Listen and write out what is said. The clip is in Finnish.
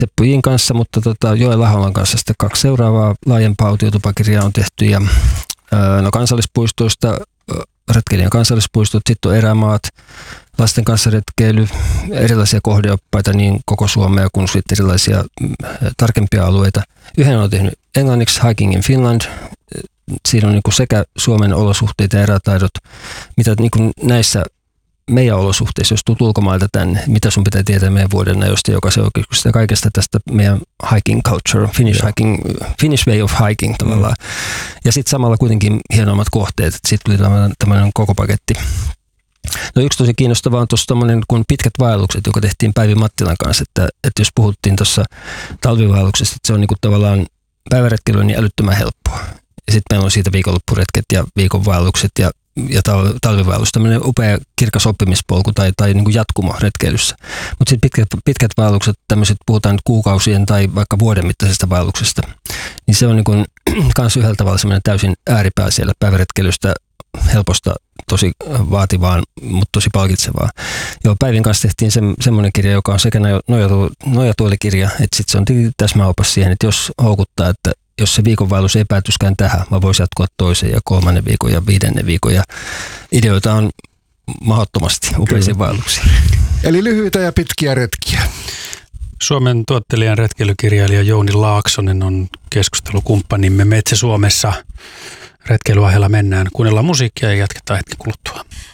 Teppo Jin kanssa, mutta Joel Aholan kanssa sitten 2 seuraavaa laajempaa autiotupakirjaa on tehty. Ja kansallispuistoista, retkeilijän kansallispuistot, sitten on erämaat, lasten kanssa retkeily, erilaisia kohdeoppaita niin koko Suomea kuin sitten erilaisia tarkempia alueita. Yhden olen tehnyt englanniksi Hiking in Finland. Siinä on niin kuin sekä Suomen olosuhteet ja erätaidot, mitä niin kuin näissä meidän olosuhteissa, jos tulet ulkomailta tänne, mitä sun pitää tietää meidän vuodenajosta, joka se oikeastaan kaikesta tästä meidän hiking culture, Finnish way of hiking tavallaan. Ja sitten samalla kuitenkin hienommat kohteet, sitten tuli tämmöinen koko paketti. No yksi tosi kiinnostavaa on tuossa tommoinen kuin pitkät vaellukset, joka tehtiin Päivi Mattilan kanssa, että jos puhuttiin tuossa talvivaelluksesta, että se on niin kuin tavallaan päiväretkeily on niin älyttömän helppoa. Ja sitten meillä on siitä viikonloppuretket ja viikonvaellukset ja talvivaellus, tämmöinen upea kirkas oppimispolku tai niin kuin jatkumo retkeilyssä. Mutta sitten pitkät vaellukset, tämmöiset puhutaan nyt kuukausien tai vaikka vuoden mittaisesta vaelluksesta, niin se on niin kuin kans yhdellä tavalla semmoinen täysin ääripää siellä päiväretkeilystä, helposta, tosi vaativaan, mutta tosi palkitsevaa. Joo, Päivin kanssa tehtiin semmoinen kirja, joka on sekä nojatuolikirja, että sitten se on täsmäopas siihen, että jos houkuttaa, että jos se viikonvaellus ei päätyskään tähän, mä voisin jatkoa toisen ja 3. viikon ja 5. viikon. Ja ideoita on mahdottomasti upeisiin vaelluksiin. Eli lyhyitä ja pitkiä retkiä. Suomen tuottelijan retkeilykirjailija Jouni Laaksonen on keskustelukumppanimme Metsä Suomessa. Retkeilyaiheella mennään. Kuunnellaan musiikkia ja jatketaan hetken kuluttua.